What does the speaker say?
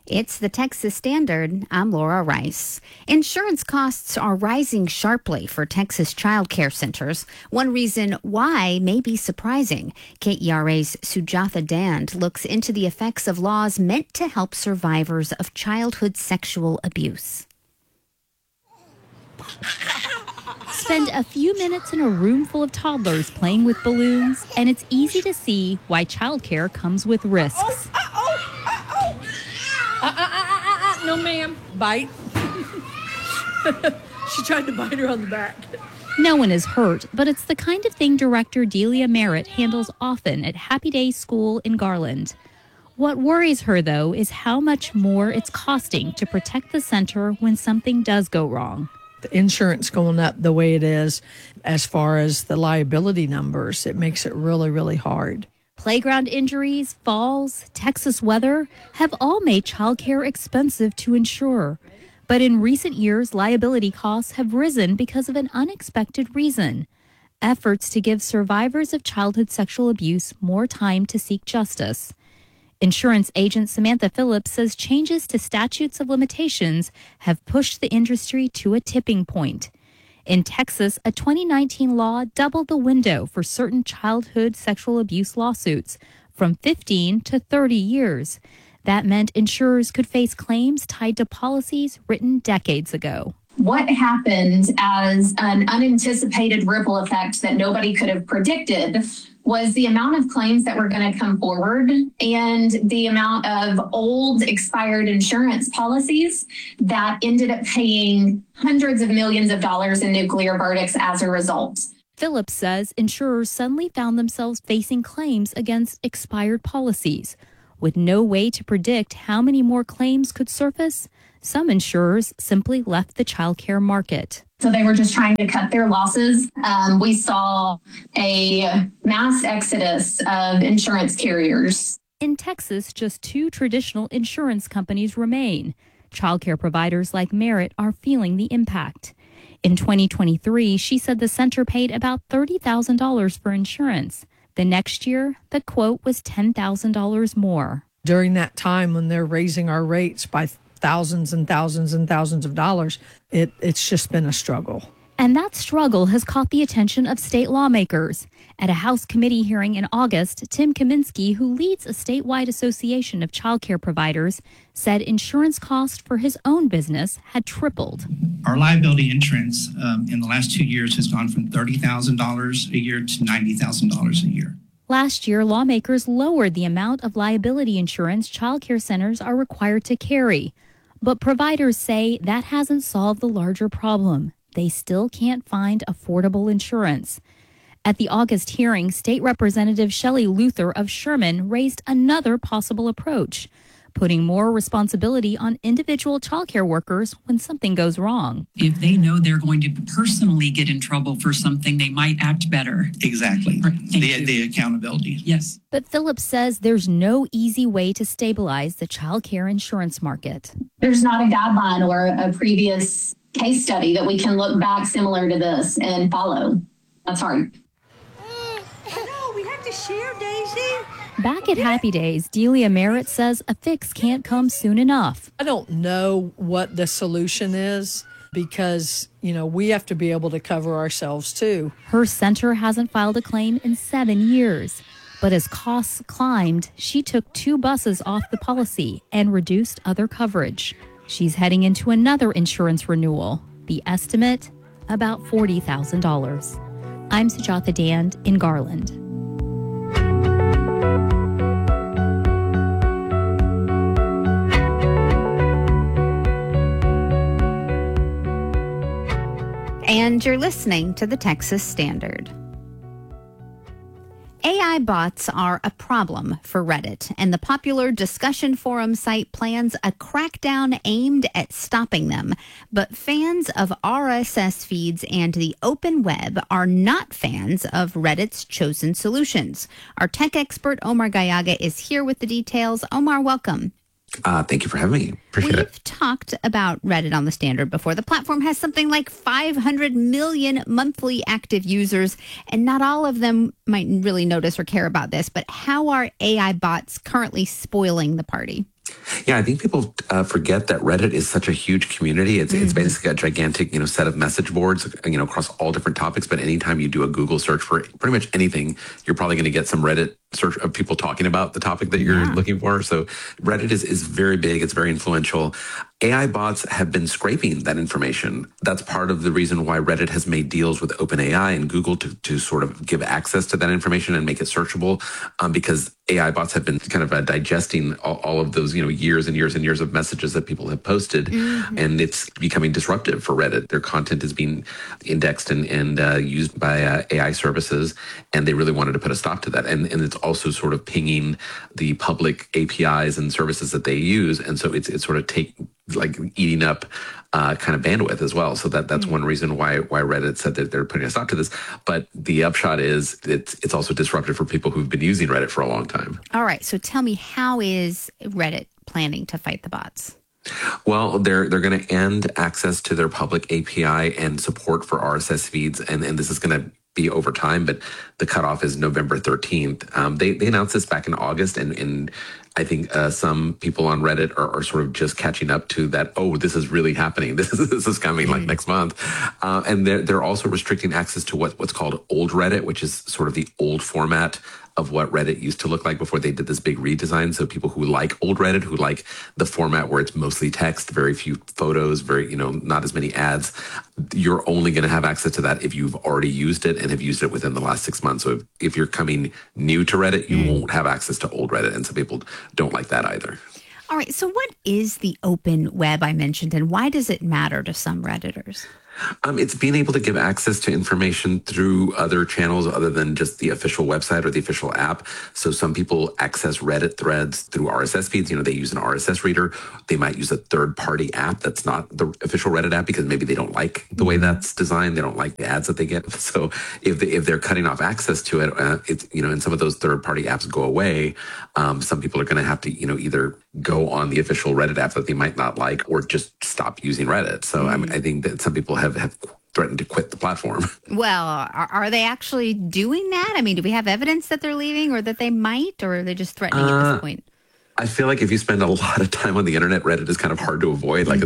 It's the Texas Standard. I'm Laura Rice. Insurance costs are rising sharply for Texas child care centers. One reason why may be surprising. KERA's Sujatha Dand looks into the effects of laws meant to help survivors of childhood sexual abuse. Spend a few minutes in a room full of toddlers playing with balloons, and it's easy to see why childcare comes with risks. No, ma'am. Bite. She tried to bite her on the back. No one is hurt, but it's the kind of thing Director Delia Merritt handles often at Happy Days School in Garland. What worries her, though, is how much more it's costing to protect the center when something does go wrong. The insurance going up the way it is, as far as the liability numbers, it makes it really, really hard. Playground injuries, falls, Texas weather have all made childcare expensive to insure. But in recent years, liability costs have risen because of an unexpected reason: efforts to give survivors of childhood sexual abuse more time to seek justice. Insurance agent Samantha Phillips says changes to statutes of limitations have pushed the industry to a tipping point. In Texas, a 2019 law doubled the window for certain childhood sexual abuse lawsuits from 15 to 30 years. That meant insurers could face claims tied to policies written decades ago. What happened as an unanticipated ripple effect that nobody could have predicted was the amount of claims that were going to come forward and the amount of old expired insurance policies that ended up paying hundreds of millions of dollars in nuclear verdicts as a result. Phillips says insurers suddenly found themselves facing claims against expired policies. With no way to predict how many more claims could surface, some insurers simply left the childcare market. So they were just trying to cut their losses. We saw a mass exodus of insurance carriers. In Texas, just two traditional insurance companies remain. Childcare providers like Merritt are feeling the impact. In 2023, she said the center paid about $30,000 for insurance. The next year, the quote was $10,000 more. During that time when they're raising our rates by thousands and thousands and thousands of dollars, it's just been a struggle. And that struggle has caught the attention of state lawmakers. At a House committee hearing in August, Tim Kaminsky, who leads a statewide association of childcare providers, said insurance costs for his own business had tripled. Our liability insurance in the last 2 years has gone from $30,000 a year to $90,000 a year. Last year, lawmakers lowered the amount of liability insurance childcare centers are required to carry. But providers say that hasn't solved the larger problem. They still can't find affordable insurance. At the August hearing, State Representative Shelley Luther of Sherman raised another possible approach: putting more responsibility on individual childcare workers when something goes wrong. If they know they're going to personally get in trouble for something, they might act better. Exactly. The accountability. Yes. But Phillips says there's no easy way to stabilize the childcare insurance market. There's not a guideline or a previous case study that we can look back similar to this and follow. That's hard. No, we have to share, Daisy. Back at Happy Days, Delia Merritt says a fix can't come soon enough. I don't know what the solution is because, we have to be able to cover ourselves too. Her center hasn't filed a claim in 7 years. But as costs climbed, she took 2 buses off the policy and reduced other coverage. She's heading into another insurance renewal. The estimate, about $40,000. I'm Sujatha Dand in Garland. And you're listening to the Texas Standard. AI bots are a problem for Reddit, and the popular discussion forum site plans a crackdown aimed at stopping them. But fans of RSS feeds and the open web are not fans of Reddit's chosen solutions. Our tech expert, Omar Gallaga, is here with the details. Omar, welcome. Thank you for having me. Appreciate it. We've talked about Reddit on the Standard before. The platform has something like 500 million monthly active users, and not all of them might really notice or care about this. But how are AI bots currently spoiling the party? Yeah, I think people forget that Reddit is such a huge community. It's basically a gigantic, set of message boards, across all different topics. But anytime you do a Google search for pretty much anything, you're probably going to get some Reddit search of people talking about the topic that you're looking for. So Reddit is very big. It's very influential. AI bots have been scraping that information. That's part of the reason why Reddit has made deals with OpenAI and Google to sort of give access to that information and make it searchable, because AI bots have been kind of digesting all of those, years and years and years of messages that people have posted, and it's becoming disruptive for Reddit. Their content is being indexed and used by AI services, and they really wanted to put a stop to that. And it's also sort of pinging the public APIs and services that they use, and so it's sort of eating up kind of bandwidth as well. So that's one reason why Reddit said that they're putting a stop to this. But the upshot is it's also disruptive for people who've been using Reddit for a long time. All right. So tell me, how is Reddit planning to fight the bots? Well, they're going to end access to their public API and support for RSS feeds, and this is going to be over time, but the cutoff is November 13th. They announced this back in August, and I think some people on Reddit are sort of just catching up to that. Oh, this is really happening. This is coming like next month. And they're also restricting access to what's called old Reddit, which is sort of the old format of what Reddit used to look like before they did this big redesign. So people who like old Reddit, who like the format where it's mostly text, very few photos, not as many ads, you're only going to have access to that if you've already used it and have used it within the last 6 months. So if you're coming new to Reddit, you won't have access to old Reddit. And some people don't like that either. All right. So what is the open web I mentioned, and why does it matter to some Redditors? It's being able to give access to information through other channels other than just the official website or the official app. So some people access Reddit threads through RSS feeds. They use an RSS reader. They might use a third-party app that's not the official Reddit app because maybe they don't like the way that's designed. They don't like the ads that they get. So if they're cutting off access to it, and some of those third-party apps go away, some people are going to have to, either go on the official Reddit app that they might not like or just stop using Reddit. So I think that some people have threatened to quit the platform. Well, are they actually doing that? I mean, do we have evidence that they're leaving or that they might, or are they just threatening at this point? I feel like if you spend a lot of time on the internet, Reddit is kind of hard to avoid. Like